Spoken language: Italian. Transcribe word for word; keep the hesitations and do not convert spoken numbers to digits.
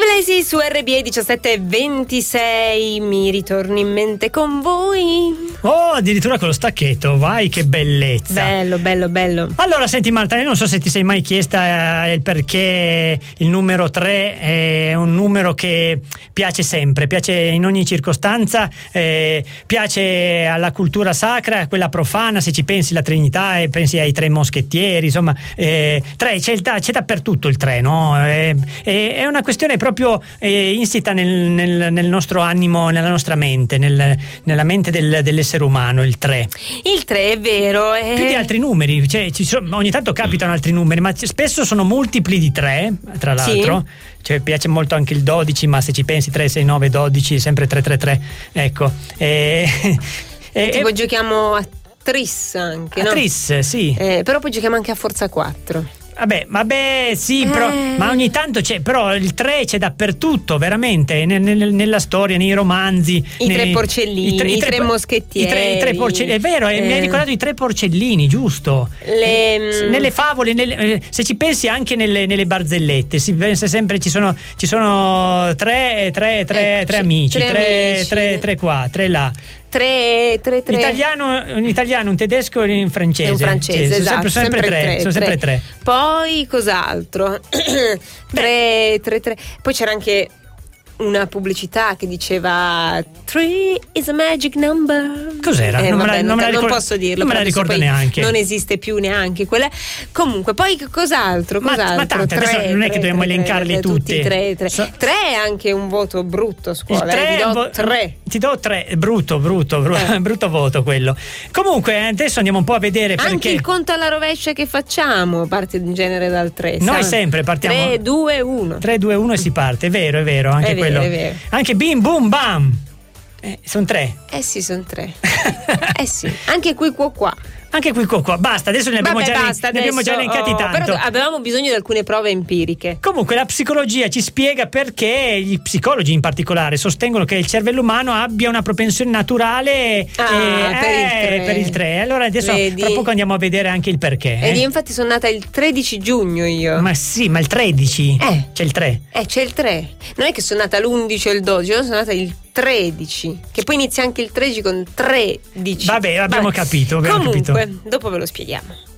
Blasi su R B A diciassette e ventisei, mi ritorno in mente con voi. Oh, addirittura con lo stacchetto, vai, che bellezza. Bello, bello, bello. Allora, senti Marta, io non so se ti sei mai chiesta il perché il numero tre è un numero che piace sempre, piace in ogni circostanza, eh, piace alla cultura sacra, quella profana, se ci pensi la Trinità e pensi ai tre moschettieri, insomma, eh, tre, c'è, il, c'è dappertutto il tre, no? È, è, è una questione proprio eh, insita nel, nel, nel nostro animo, nella nostra mente, nel, nella mente del, dell'essere umano, il tre. Il tre è vero. È... Più di altri numeri, cioè, ci sono, ogni tanto capitano altri numeri, ma spesso sono multipli di tre, tra l'altro. Sì. Cioè, piace molto anche il dodici, ma se ci pensi tre, sei, nove, dodici, sempre tre tre tre, ecco. E, e, tipo e, giochiamo a Tris anche, a no? Tris, sì. Eh, però poi giochiamo anche a Forza quattro. Vabbè, vabbè, sì, eh. però, ma ogni tanto c'è, però il tre c'è dappertutto, veramente, nel, nel, nella storia, nei romanzi. I nei, tre porcellini, i tre, i tre, i tre moschettieri. I tre, i tre porcellini, è vero, eh. mi hai ricordato i tre porcellini, giusto? Le... Nelle favole, nelle, se ci pensi anche nelle, nelle barzellette, si pensa sempre, ci sono, ci sono tre, tre, tre, eh, tre amici, tre, tre, amici. Tre, tre qua, tre là. Tre, tre, tre. In italiano, in italiano, un tedesco e in francese. Un francese, sì, esatto. Sono sempre, sempre tre, tre, sono sempre tre. tre. Poi cos'altro? tre, tre, tre. Poi c'era anche una pubblicità che diceva three is a magic number. Cos'era? Eh, non, vabbè, me la, non, non, me la ricordo, non posso dirlo. Non me la ricordo neanche. Non esiste più neanche quella. Comunque, poi cos'altro? cos'altro? Ma, ma tante, tre, adesso non è che tre, dobbiamo tre, elencarle tre, tutte. Tutti tre, tre. So, tre è anche un voto brutto a scuola. Tre, eh, ti do vo- tre. Ti do tre, brutto, brutto, brutto, eh. brutto voto quello. Comunque, adesso andiamo un po' a vedere perché. Anche il conto alla rovescia che facciamo parte in genere dal tre. Noi sempre partiamo. tre, due, uno. tre, due, uno e si parte, è vero, è vero, anche è quello. Vero, è vero. Anche bim, boom, bam. Eh, sono tre. Eh sì, sono tre. eh sì, anche qui qua qua. Anche qui qua qua. Basta, adesso ne abbiamo, Vabbè, già, basta, ne abbiamo già elencati oh, tanto. Però avevamo bisogno di alcune prove empiriche. Comunque la psicologia ci spiega perché gli psicologi in particolare sostengono che il cervello umano abbia una propensione naturale ah, eh, per, il tre. per il tre. Allora adesso Vedi? tra poco andiamo a vedere anche il perché. Ed eh. io infatti sono nata il tredici giugno io. Ma sì, ma il tredici? Eh. C'è il tre. Eh, c'è il tre. Non è che sono nata l'undici o il dodici, io sono nata il tredici, che poi inizia anche il tredici con tredici. Vabbè, abbiamo Vabbè. capito, abbiamo Comunque, capito. dopo ve lo spieghiamo.